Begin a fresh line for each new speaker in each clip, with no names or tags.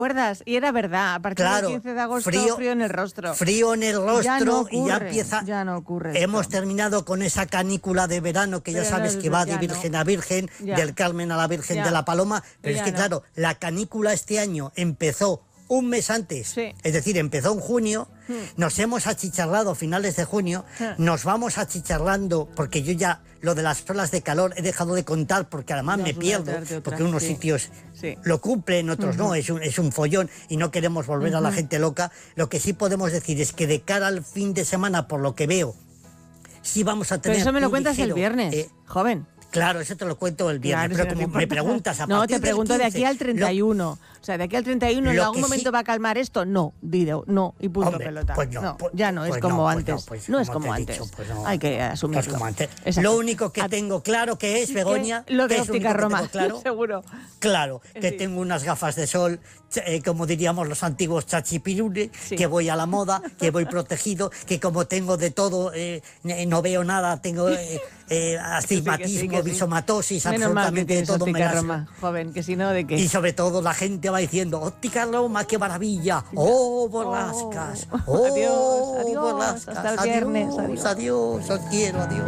¿Recuerdas? Y era verdad, a partir del 15 de agosto, frío en el rostro.
Frío en el rostro, ya no ocurre, y ya empieza...
Ya no ocurre.
Hemos terminado con esa canícula de verano que ya sabes que va de virgen a virgen, del Carmen a la Virgen de la Paloma, pero es que claro, la canícula este año empezó un mes antes, es decir, empezó en junio, nos hemos achicharrado finales de junio, nos vamos achicharrando, porque yo ya lo de las olas de calor he dejado de contar, porque además me pierdo, porque unos sitios lo cumplen, otros no, es un follón y no queremos volver a la gente loca. Lo que sí podemos decir es que de cara al fin de semana, por lo que veo, sí vamos a tener...
Pero eso me lo cuentas el viernes, joven.
Claro, eso te lo cuento el viernes,
claro,
pero como me preguntas a partir
no, te pregunto
del 15,
de aquí al 31. O sea, de aquí al 31, ¿en algún momento va a calmar esto? No, Dido, no, y punto. Hombre, pelota.
Pues no,
ya no, es como antes. No es como antes. Hay que asumirlo.
Lo único que tengo claro que es, Begoña...
Lo de Óptica Roma, claro, seguro.
Claro, que tengo unas gafas de sol, como diríamos los antiguos chachipirule, que voy a la moda, que voy protegido, que como tengo de todo, no veo nada, tengo... astigmatismo, visomatosis, absolutamente de todo.
Óptica Roma, joven, que si no, ¿de qué?
Y sobre todo la gente va diciendo, Óptica Roma, qué maravilla, Borrascas,
adiós,
Borrascas,
hasta el viernes,
adiós, os quiero, adiós.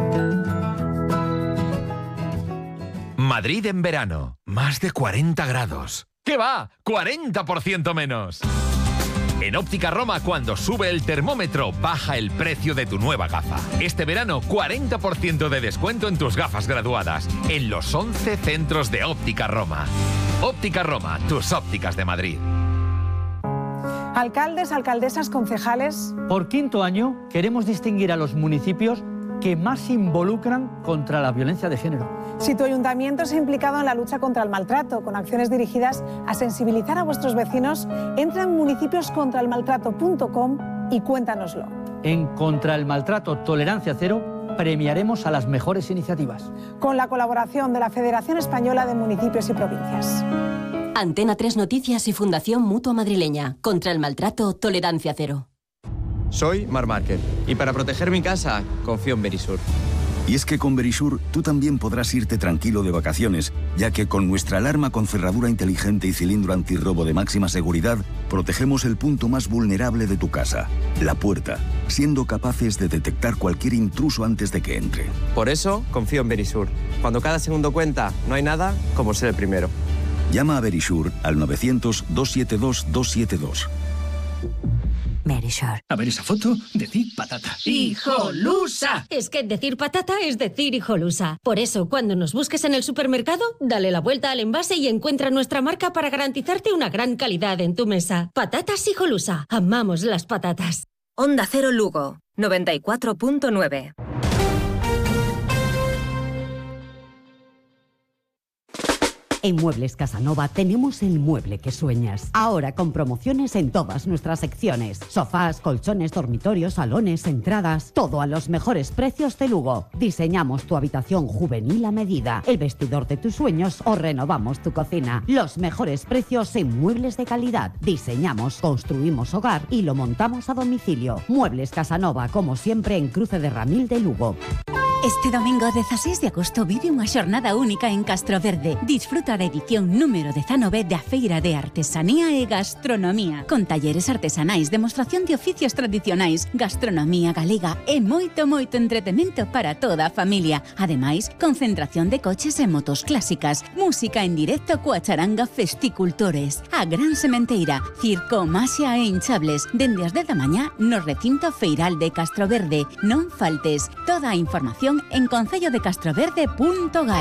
Madrid en verano, más de 40 grados. ¿Qué va? 40% menos. En Óptica Roma, cuando sube el termómetro, baja el precio de tu nueva gafa. Este verano, 40% de descuento en tus gafas graduadas, en los 11 centros de Óptica Roma. Óptica Roma, tus ópticas de Madrid.
Alcaldes, alcaldesas, concejales...
Por quinto año, queremos distinguir a los municipios que más se involucran contra la violencia de género.
Si tu ayuntamiento se ha implicado en la lucha contra el maltrato, con acciones dirigidas a sensibilizar a vuestros vecinos, entra en municipioscontraelmaltrato.com y cuéntanoslo.
En Contra el Maltrato Tolerancia Cero premiaremos a las mejores iniciativas.
Con la colaboración de la Federación Española de Municipios y Provincias.
Antena 3 Noticias y Fundación Mutua Madrileña. Contra el Maltrato Tolerancia Cero.
Soy Marc Márquez y para proteger mi casa confío en Verisur.
Y es que con Verisur tú también podrás irte tranquilo de vacaciones, ya que con nuestra alarma con cerradura inteligente y cilindro antirrobo de máxima seguridad, protegemos el punto más vulnerable de tu casa, la puerta, siendo capaces de detectar cualquier intruso antes de que entre.
Por eso confío en Verisur. Cuando cada segundo cuenta, no hay nada como ser el primero.
Llama a Verisur al 900-272-272.
Verisur.
A ver esa foto, decir patata.
¡Hijolusa! Es que decir patata es decir hijolusa. Por eso, cuando nos busques en el supermercado, dale la vuelta al envase y encuentra nuestra marca para garantizarte una gran calidad en tu mesa. Patatas Hijolusa. Amamos las patatas.
Onda Cero Lugo, 94.9.
En Muebles Casanova tenemos el mueble que sueñas. Ahora con promociones en todas nuestras secciones. Sofás, colchones, dormitorios, salones, entradas. Todo a los mejores precios de Lugo. Diseñamos tu habitación juvenil a medida, el vestidor de tus sueños o renovamos tu cocina. Los mejores precios en muebles de calidad. Diseñamos, construimos hogar y lo montamos a domicilio. Muebles Casanova, como siempre en Cruce de Ramil de Lugo.
Este domingo 16 de agosto vive unha xornada única en Castroverde. Disfruta da edición número 19 da Feira de Artesanía e Gastronomía, con talleres artesanais, demostración de oficios tradicionais, gastronomía galega e moito entretemento para toda a familia. Ademais, concentración de coches e motos clásicas, música en directo coa charanga Festicultores, a Gran Sementeira, circo, maxia e hinchables, dende as 10 da mañá no recinto feiral de Castroverde. Non faltes, toda a información en concellodecastroverde.gal.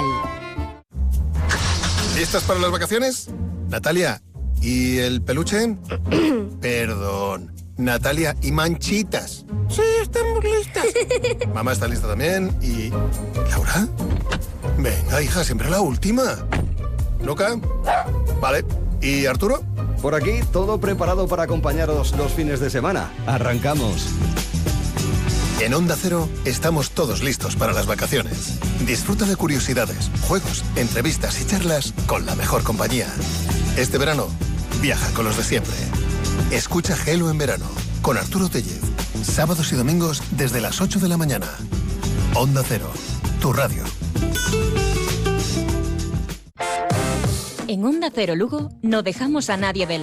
¿Listas para las vacaciones? Natalia, ¿y el peluche? Perdón. Natalia, ¿y Manchitas? Sí, estamos listas. Mamá está lista también. ¿Y Laura? Venga, hija, siempre la última. ¿Luca? Vale. ¿Y Arturo?
Por aquí, todo preparado para acompañaros los fines de semana. Arrancamos.
En Onda Cero estamos todos listos para las vacaciones. Disfruta de curiosidades, juegos, entrevistas y charlas con la mejor compañía. Este verano, viaja con los de siempre. Escucha Gelo en verano con Arturo Tellez. Sábados y domingos desde las 8 de la mañana. Onda Cero, tu radio.
En Onda Cero Lugo no dejamos a nadie de lado.